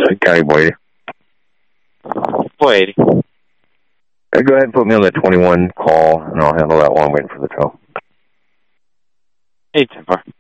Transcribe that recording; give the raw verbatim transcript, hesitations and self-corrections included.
County Boyd. Boyd. Hey, go ahead and put me on the twenty-one call, and I'll handle that one. I'm waiting for the tow. Hey, ten four.